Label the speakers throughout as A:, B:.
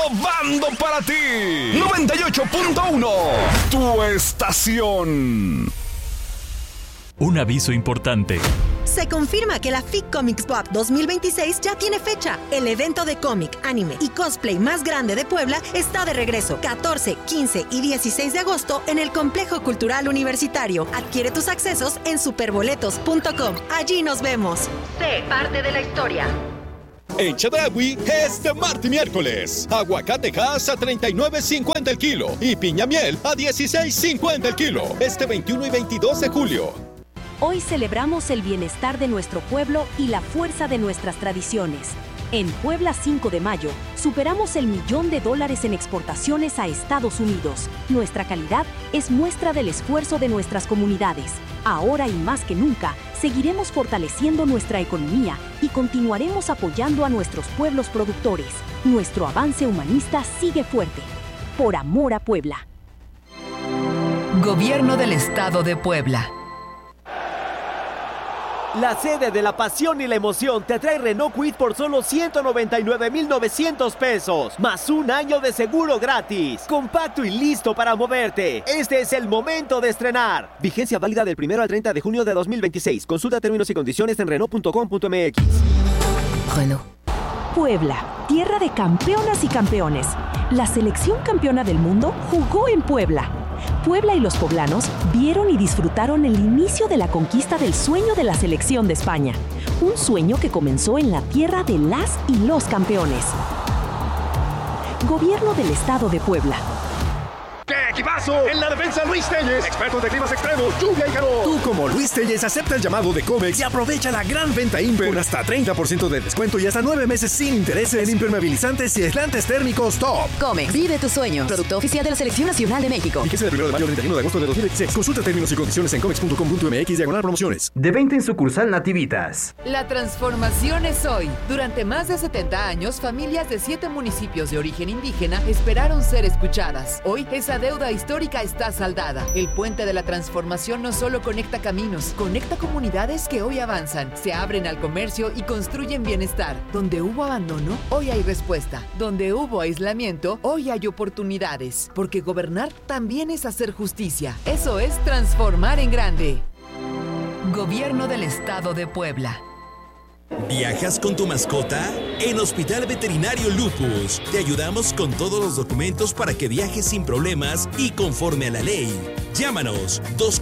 A: innovando para ti. 98.1, tu estación.
B: Un aviso importante.
C: Se confirma que la FIC Comics Pop 2026 ya tiene fecha. El evento de cómic, anime y cosplay más grande de Puebla está de regreso 14, 15 y 16 de agosto en el Complejo Cultural Universitario. Adquiere tus accesos en superboletos.com. Allí nos vemos. Sé parte de la historia.
D: En Chedraui, este martes y miércoles, aguacatejas a $39.50 el kilo y piña miel a $16.50 el kilo. Este 21 y 22 de julio.
E: Hoy celebramos el bienestar de nuestro pueblo y la fuerza de nuestras tradiciones. En Puebla 5 de mayo, superamos el $1.000.000 en exportaciones a Estados Unidos. Nuestra calidad es muestra del esfuerzo de nuestras comunidades. Ahora y más que nunca, seguiremos fortaleciendo nuestra economía y continuaremos apoyando a nuestros pueblos productores. Nuestro avance humanista sigue fuerte. Por amor a Puebla.
F: Gobierno del Estado de Puebla.
G: La sede de la pasión y la emoción te trae Renault Kwid por solo $199,900, más un año de seguro gratis. Compacto y listo para moverte. Este es el momento de estrenar. Vigencia válida del 1 al 30 de junio de 2026. Consulta términos y condiciones en Renault.com.mx.
E: Renault. Puebla, tierra de campeonas y campeones. La selección campeona del mundo jugó en Puebla. Puebla y los poblanos vieron y disfrutaron el inicio de la conquista del sueño de la selección de España. Un sueño que comenzó en la tierra de las y los campeones. Gobierno del Estado de Puebla.
H: ¡Qué equipazo! En la defensa, Luis Telles, expertos de climas extremos, lluvia y calor.
I: Tú, como Luis Telles, acepta el llamado de Comex y aprovecha la gran venta Imper con hasta 30% de descuento y hasta 9 meses sin intereses en impermeabilizantes y aislantes térmicos top.
J: Comex, vive tus sueños. Producto oficial de la Selección Nacional de México.
I: Vigencia del 1 de mayo al 31 de agosto de 2026. Consulta términos y condiciones en comex.com.mx/promociones.
K: De 20 en sucursal Nativitas.
F: La transformación es hoy. Durante más de 70 años, familias de 7 municipios de origen indígena esperaron ser escuchadas. Hoy, esa deuda histórica está saldada. El puente de la transformación no solo conecta caminos, conecta comunidades que hoy avanzan, se abren al comercio y construyen bienestar. Donde hubo abandono, hoy hay respuesta. Donde hubo aislamiento, hoy hay oportunidades. Porque gobernar también es hacer justicia. Eso es transformar en grande. Gobierno del Estado de Puebla.
L: ¿Viajas con tu mascota? En Hospital Veterinario Lupus te ayudamos con todos los documentos para que viajes sin problemas y conforme a la ley. Llámanos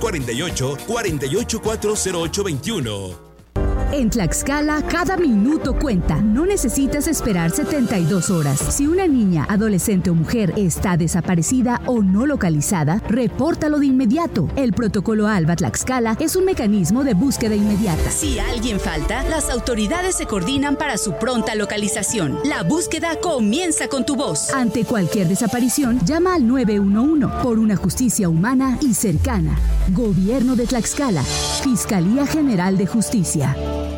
L: 248-4840821.
M: En Tlaxcala, cada minuto cuenta. No necesitas esperar 72 horas. Si una niña, adolescente o mujer está desaparecida o no localizada, repórtalo de inmediato. El protocolo ALBA Tlaxcala es un mecanismo de búsqueda inmediata.
N: Si alguien falta, las autoridades se coordinan para su pronta localización. La búsqueda comienza con tu voz.
M: Ante cualquier desaparición, llama al 911 por una justicia humana y cercana. Gobierno de Tlaxcala. Fiscalía General de Justicia.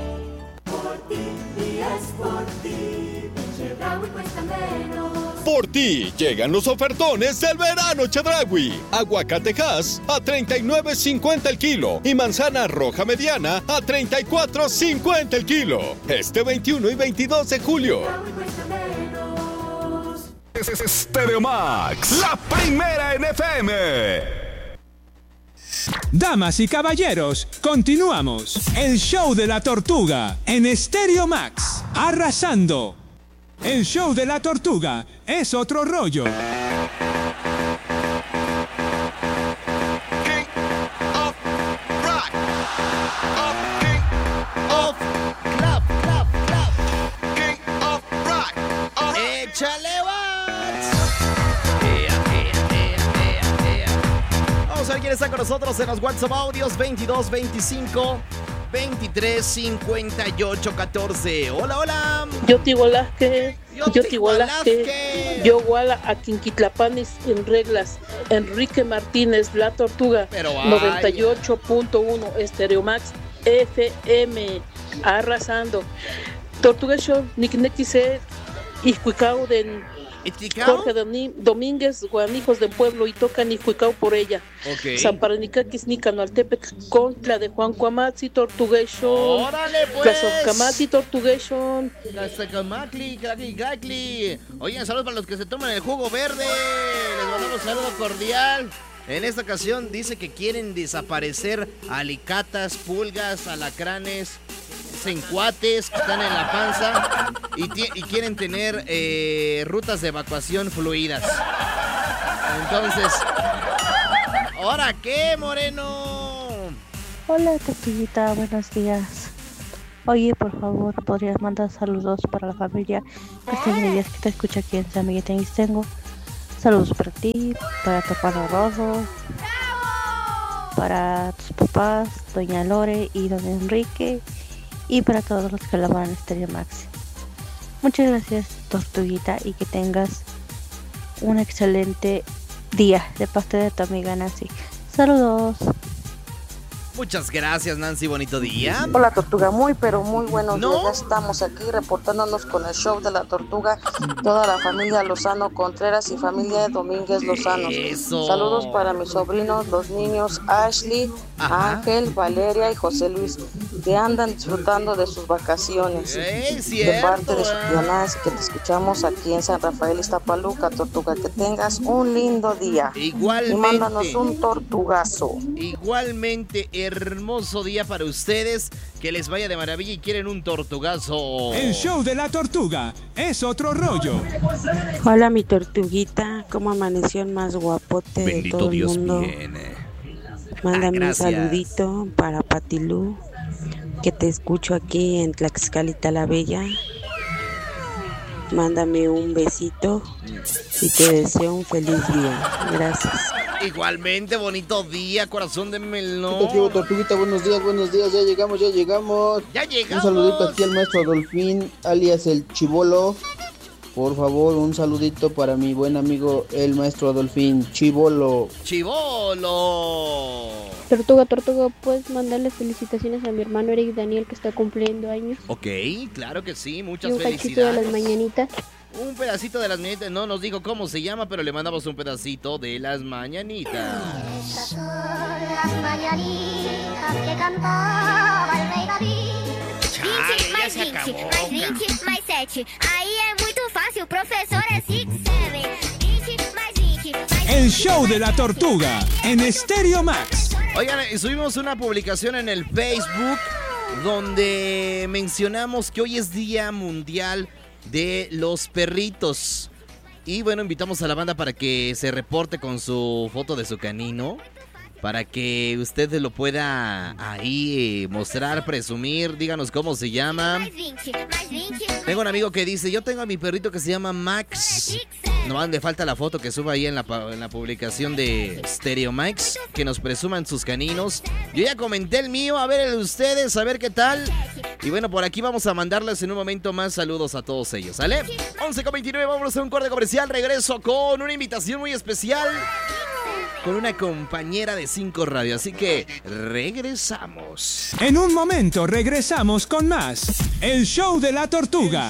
D: Por ti llegan los ofertones del verano Chedraui. Aguacatejas a $39.50 el kilo y manzana roja mediana a $34.50 el kilo. Este 21 y 22 de julio.
A: Stereo Max, la primera en FM.
O: Damas y caballeros, continuamos. El show de la tortuga en Stereo Max, arrasando. El show de la tortuga es otro rollo.
P: ¡Échale, Vamos a ver quién está con nosotros en los WhatsApp audios 22 25 23 58 14. Hola, hola.
Q: Yoti Gualasque. Yo Guala a Quinquitlapanis en reglas. Enrique Martínez, La Tortuga. 98.1 Stereo Max FM. Arrasando. Tortuga Show, Nick se Ijuicao de Jorge Domínguez, Guanijos del Pueblo, y tocan Ijuicao por ella.
P: Okay.
Q: Zamparanicakis, Nicanaltepec, Contra de Juan Cuamatzi, Tortugation.
P: ¡Órale, pues!
Q: Camatzi, Tortugation.
P: Gacli. Oigan, saludos para los que se toman el jugo verde. Les mandamos un saludo cordial. En esta ocasión dice que quieren desaparecer alicatas, pulgas, alacranes, sencuates que están en la panza y quieren tener rutas de evacuación fluidas. Entonces, ¿ahora qué, Moreno?
R: Hola, Tortuguita, buenos días. Oye, por favor, ¿podrías mandar saludos para la familia días que te escucha aquí en San Miguel Tengo? Saludos para ti, para tu hermano Rodo, para tus papás, doña Lore y don Enrique, y para todos los que laboran en Stereo Max. Muchas gracias, Tortuguita, y que tengas un excelente día de parte de tu amiga Nancy. Saludos.
P: Muchas gracias, Nancy, bonito día.
S: Hola, Tortuga, muy buenos días. Ya estamos aquí reportándonos con el show de la Tortuga, toda la familia Lozano Contreras y familia Domínguez Lozano.
P: Eso.
S: Saludos para mis sobrinos, los niños Ashley, Ángel, Valeria y José Luis, que andan disfrutando de sus vacaciones. De parte de su tía Nancy, que te escuchamos aquí en San Rafael, Iztapaluca. Tortuga, que tengas un lindo día.
P: Igualmente.
S: Y mándanos un tortugazo.
P: Igualmente, hermoso día para ustedes, que les vaya de maravilla y quieren un tortugazo.
O: El show de la tortuga es otro rollo.
R: Hola, mi tortuguita, ¿cómo amaneció el más guapote de todo el mundo? Mándame un saludito para Patilú, que te escucho aquí en Tlaxcalita la Bella. Mándame un besito y te deseo un feliz día. Gracias.
P: Igualmente, bonito día, corazón de melón.
T: ¿Qué tal, Tortuguita? Buenos días, ya llegamos. Un saludito aquí al maestro Adolfín, alias el Chibolo. Por favor, un saludito para mi buen amigo, el maestro Adolfín, Chibolo.
R: Tortuga, ¿puedes mandarle felicitaciones a mi hermano Eric Daniel, que está cumpliendo años?
P: Ok, claro que sí, muchas
R: y un
P: felicidades.
R: cachito de las mañanitas.
P: Un pedacito de las mañanitas, no nos dijo cómo se llama, pero le mandamos un pedacito de las mañanitas.
U: Estas son las mañanitas que cantaba el rey David.
P: Chale, ya se acabó.
U: Mais 20, mais 7. Aí é muito fácil, professor é 6, 7. 20, mais 20, mais 20.
O: El show de la tortuga en Stereo Max.
P: Oigan, subimos una publicación en el Facebook donde mencionamos que hoy es Día Mundial de los Perritos. Y bueno, invitamos a la banda para que se reporte con su foto de su canino, para que usted lo pueda ahí mostrar, presumir. Díganos cómo se llama. Tengo un amigo que dice: yo tengo a mi perrito que se llama Max. Nomás le falta la foto que suba ahí en la publicación de Stereo Max, que nos presuman sus caninos. Yo ya comenté el mío, a ver el de ustedes, a ver qué tal. Y bueno, por aquí vamos a mandarles en un momento más saludos a todos ellos, ¿sale? 11:29, vamos a un corte comercial. Regreso con una invitación muy especial, con una compañera de 5 Radio, así que regresamos.
O: En un momento regresamos con más. El show de la tortuga.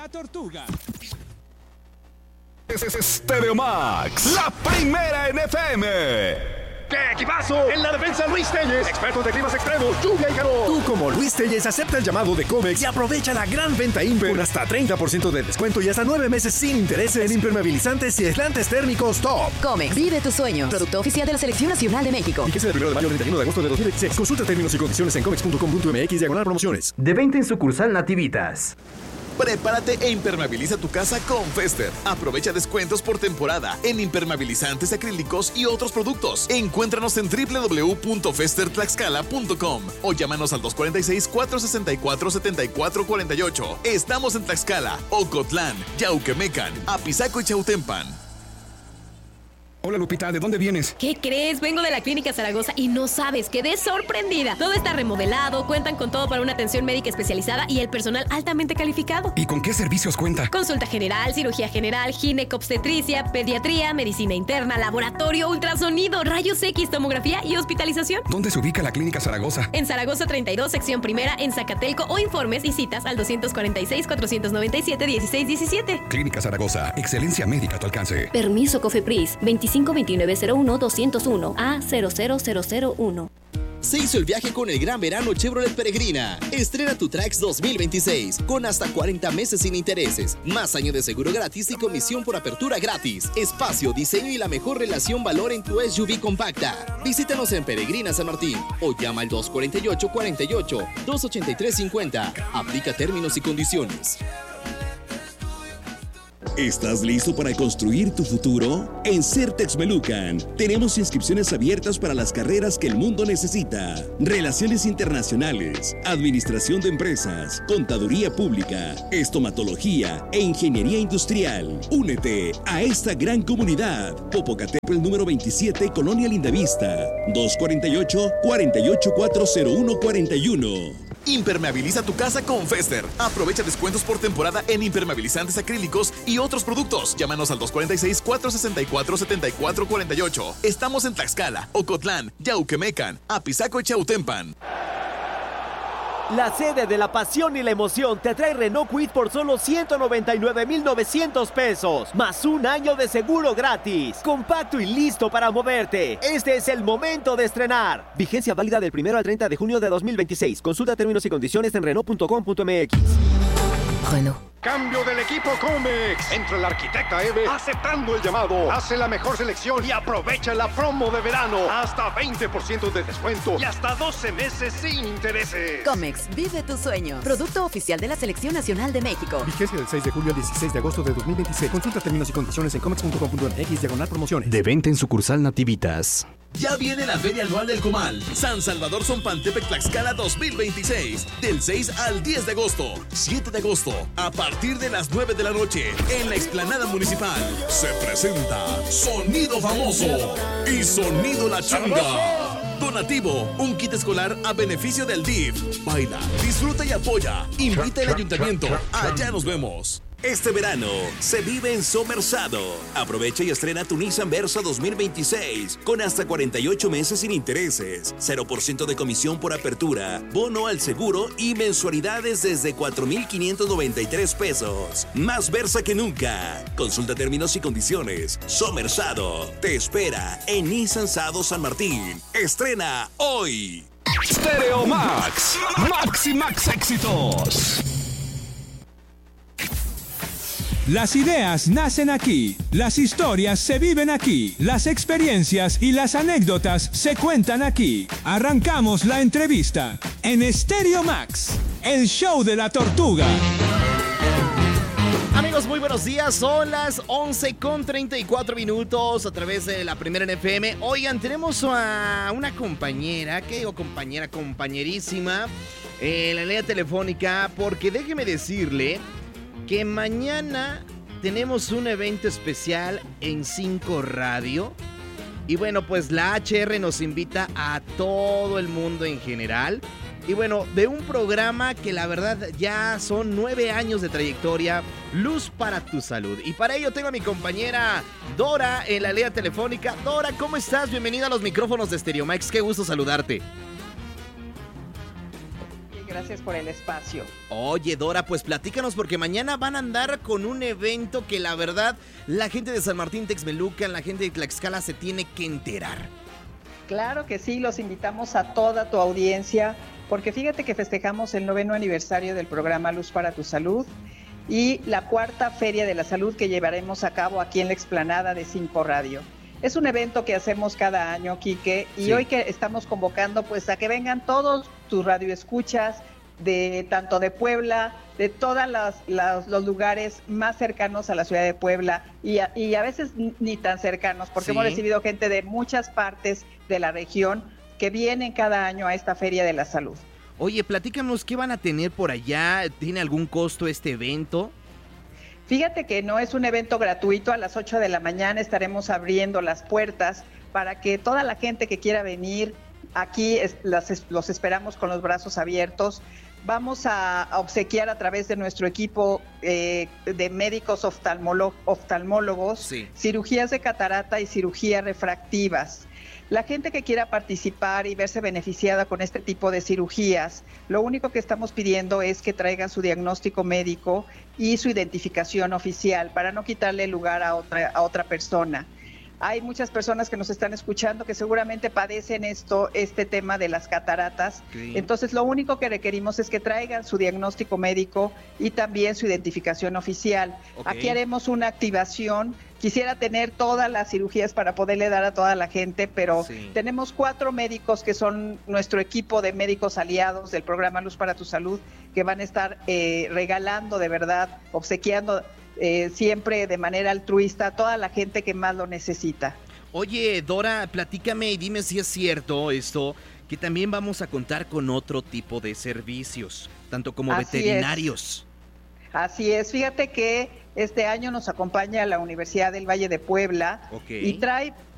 A: Stereo Max, la primera en FM.
H: ¡Qué equipazo! En la defensa, Luis Telles, expertos de climas extremos, lluvia y calor.
I: Tú, como Luis Telles, acepta el llamado de Comex y aprovecha la gran venta Imper con hasta 30% de descuento y hasta 9 meses sin intereses en impermeabilizantes y aislantes térmicos top.
J: Comex, vive tu sueño. Producto oficial de la Selección Nacional de México.
I: Fíjese del 1 de mayo al 31 de agosto de 2016. Consulta términos y condiciones en comex.com.mx/promociones.
K: De venta en sucursal Nativitas.
A: Prepárate e impermeabiliza tu casa con Fester. Aprovecha descuentos por temporada en impermeabilizantes acrílicos y otros productos. Encuéntranos en www.festertlaxcala.com o llámanos al 246-464-7448. Estamos en Tlaxcala, Ocotlán, Yauquemecan, Apizaco y Chautempan.
B: Hola, Lupita, ¿de dónde vienes?
V: ¿Qué crees? Vengo de la Clínica Zaragoza y no sabes, quedé sorprendida. Todo está remodelado, cuentan con todo para una atención médica especializada y el personal altamente calificado.
B: ¿Y con qué servicios cuenta?
V: Consulta general, cirugía general, ginecobstetricia, pediatría, medicina interna, laboratorio, ultrasonido, rayos X, tomografía y hospitalización.
B: ¿Dónde se ubica la Clínica Zaragoza?
V: En Zaragoza 32, sección primera, en Zacatelco, o informes y citas al 246-497-1617.
B: Clínica Zaragoza, excelencia médica a tu alcance.
V: Permiso COFEPRIS, 252901-201 A00001.
A: Se hizo el viaje con el Gran Verano Chevrolet Peregrina. Estrena tu Trax 2026 con hasta 40 meses sin intereses, más año de seguro gratis y comisión por apertura gratis. Espacio, diseño y la mejor relación valor en tu SUV compacta. Visítanos en Peregrina San Martín o llama al 248-283-50. Aplica términos y condiciones.
L: ¿Estás listo para construir tu futuro? En Certex Melucan tenemos inscripciones abiertas para las carreras que el mundo necesita. Relaciones internacionales, administración de empresas, contaduría pública, estomatología e ingeniería industrial. Únete a esta gran comunidad. Popocatépetl número 27, Colonia Lindavista. 248-4840141.
A: Impermeabiliza tu casa con Fester. Aprovecha descuentos por temporada en impermeabilizantes acrílicos y otros productos. Llámanos al 246-464-7448. Estamos en Tlaxcala, Ocotlán, Yauquemecan, Apizaco y Chautempan.
G: La sede de la pasión y la emoción te trae Renault Kwid por solo 199,900 pesos, más un año de seguro gratis. Compacto y listo para moverte. Este es el momento de estrenar. Vigencia válida del 1 al 30 de junio de 2026. Consulta términos y condiciones en Renault.com.mx.
H: Renault. Cambio del equipo Comex. Entra la arquitecta Eve aceptando el llamado. Hace la mejor selección y aprovecha la promo de verano. Hasta 20% de descuento y hasta 12 meses sin intereses.
J: Comex, vive tu sueño. Producto oficial de la Selección Nacional de México.
I: Vigencia del 6 de julio al 16 de agosto de 2026. Consulta términos y condiciones en comex.com.mx/promociones.
K: De venta en sucursal Nativitas.
A: Ya viene la Feria Anual del Comal, San Salvador Zompantepec Tlaxcala 2026, del 6 al 10 de agosto, 7 de agosto, a partir de las 9 de la noche, en la explanada municipal, se presenta Sonido Famoso y Sonido La Changa. Donativo, un kit escolar a beneficio del DIF. Baila, disfruta y apoya. Invita al ayuntamiento. Allá nos vemos.
L: Este verano se vive en Somersado. Aprovecha y estrena tu Nissan Versa 2026 con hasta 48 meses sin intereses, 0% de comisión por apertura, bono al seguro y mensualidades desde 4,593 pesos. Más Versa que nunca. Consulta términos y condiciones. Somersado te espera en Nissan Sado San Martín. Estrena hoy.
D: Stereo Max. Max y Max éxitos.
O: Las ideas nacen aquí, las historias se viven aquí, las experiencias y las anécdotas se cuentan aquí. Arrancamos la entrevista en Stereo Max, el show de la tortuga.
P: Amigos, muy buenos días. Son las 11:34 a través de la Primera en FM. Oigan, tenemos a una compañera, ¿qué digo compañera? Compañerísima en la línea telefónica, porque déjeme decirle que mañana tenemos un evento especial en 5 Radio. Y bueno, pues la HR nos invita a todo el mundo en general. Y bueno, de un programa que la verdad ya son 9 años de trayectoria, Luz para tu Salud. Y para ello tengo a mi compañera Dora en la línea telefónica. Dora, ¿cómo estás? Bienvenida a los micrófonos de Stereo Max. Qué gusto saludarte.
W: Gracias por el espacio.
P: Oye, Dora, pues platícanos porque mañana van a andar con un evento que la verdad la gente de San Martín Texmelucan, la gente de Tlaxcala se tiene que enterar.
W: Claro que sí, los invitamos a toda tu audiencia porque fíjate que festejamos el 9º aniversario del programa Luz para tu Salud y la 4ª Feria de la Salud que llevaremos a cabo aquí en la explanada de 5 Radio. Es un evento que hacemos cada año, Quique, y sí, hoy que estamos convocando pues a que vengan todos tus radioescuchas de tanto de Puebla, de todos los lugares más cercanos a la ciudad de Puebla y a veces ni tan cercanos, porque hemos recibido gente de muchas partes de la región que vienen cada año a esta Feria de la Salud.
P: Oye, platícanos, ¿qué van a tener por allá? ¿Tiene algún costo este evento?
W: Fíjate que no es un evento gratuito. A las 8 de la mañana estaremos abriendo las puertas para que toda la gente que quiera venir aquí los esperamos con los brazos abiertos. Vamos a obsequiar a través de nuestro equipo de médicos oftalmólogos, cirugías de catarata y cirugías refractivas. La gente que quiera participar y verse beneficiada con este tipo de cirugías, lo único que estamos pidiendo es que traigan su diagnóstico médico y su identificación oficial para no quitarle lugar a otra persona. Hay muchas personas que nos están escuchando que seguramente padecen este tema de las cataratas. Sí. Entonces, lo único que requerimos es que traigan su diagnóstico médico y también su identificación oficial. Okay. Aquí haremos una activación. Quisiera tener todas las cirugías para poderle dar a toda la gente, pero tenemos 4 médicos que son nuestro equipo de médicos aliados del programa Luz para tu Salud, que van a estar regalando, de verdad, obsequiando siempre de manera altruista a toda la gente que más lo necesita.
P: Oye, Dora, platícame y dime si es cierto esto, que también vamos a contar con otro tipo de servicios, tanto como veterinarios.
W: Así es, fíjate que este año nos acompaña la Universidad del Valle de Puebla y trae